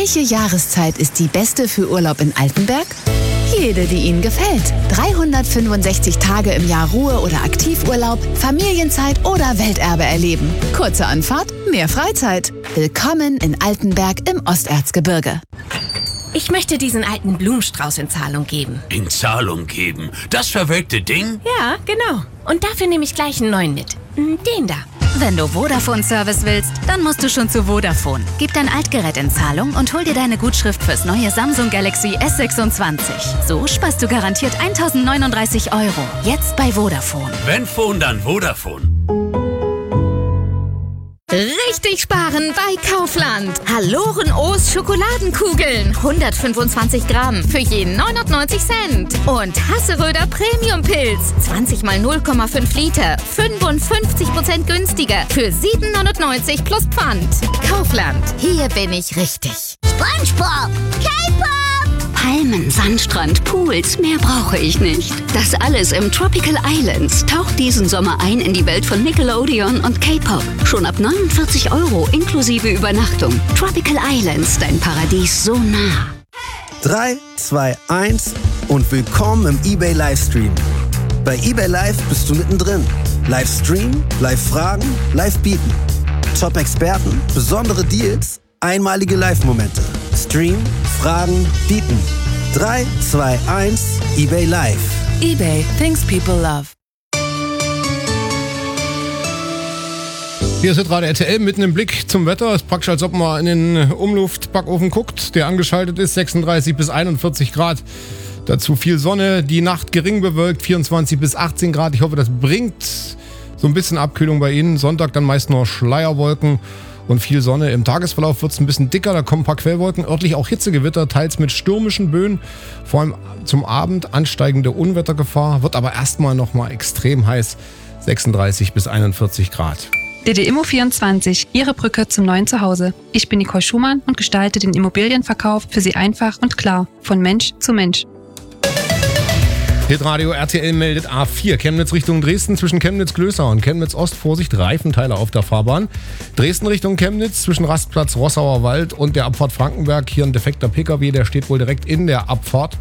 Welche Jahreszeit ist die beste für Urlaub in Altenberg? Jede, die Ihnen gefällt. 365 Tage im Jahr Ruhe- oder Aktivurlaub, Familienzeit oder Welterbe erleben. Kurze Anfahrt, mehr Freizeit. Willkommen in Altenberg im Osterzgebirge. Ich möchte diesen alten Blumenstrauß in Zahlung geben. In Zahlung geben? Das verwelkte Ding? Ja, genau. Und dafür nehme ich gleich einen neuen mit. Den da. Wenn du Vodafone-Service willst, dann musst du schon zu Vodafone. Gib dein Altgerät in Zahlung und hol dir deine Gutschrift fürs neue Samsung Galaxy S26. So sparst du garantiert 1.039 €. Jetzt bei Vodafone. Wenn Phone, dann Vodafone. Richtig sparen bei Kaufland. Hallorenoos Schokoladenkugeln. 125 Gramm für je 99 Cent. Und Hasseröder Premium-Pilz. 20 mal 0,5 Liter. 55% günstiger für 7,99 plus Pfand. Kaufland. Hier bin ich richtig. SpongeBob, K-Pop, Palmen, Sandstrand, Pools, mehr brauche ich nicht. Das alles im Tropical Islands. Taucht diesen Sommer ein in die Welt von Nickelodeon und K-Pop. Schon ab 49 € inklusive Übernachtung. Tropical Islands, dein Paradies so nah. 3, 2, 1 und willkommen im eBay Livestream. Bei eBay Live bist du mittendrin. Livestream, Live-Fragen, Live-Bieten. Top-Experten, besondere Deals, einmalige Live-Momente. Stream, Fragen, Bieten. 3, 2, 1, eBay Live. eBay, things people love. Hier ist jetzt gerade RTL mitten im Blick zum Wetter. Es ist praktisch, als ob man in den Umluftbackofen guckt, der angeschaltet ist. 36 bis 41 Grad. Dazu viel Sonne. Die Nacht gering bewölkt, 24 bis 18 Grad. Ich hoffe, das bringt so ein bisschen Abkühlung bei Ihnen. Sonntag dann meist nur Schleierwolken und viel Sonne. Im Tagesverlauf wird es ein bisschen dicker. Da kommen ein paar Quellwolken. Örtlich auch Hitzegewitter, teils mit stürmischen Böen. Vor allem zum Abend ansteigende Unwettergefahr. Wird aber erstmal nochmal extrem heiß. 36 bis 41 Grad. DD-Immo24, Ihre Brücke zum neuen Zuhause. Ich bin Nicole Schumann und gestalte den Immobilienverkauf für Sie einfach und klar, von Mensch zu Mensch. Hitradio RTL meldet A4, Chemnitz Richtung Dresden zwischen Chemnitz-Glößau und Chemnitz-Ost. Vorsicht, Reifenteile auf der Fahrbahn. Dresden Richtung Chemnitz zwischen Rastplatz Rossauer Wald und der Abfahrt Frankenberg. Hier ein defekter PKW, der steht wohl direkt in der Abfahrt.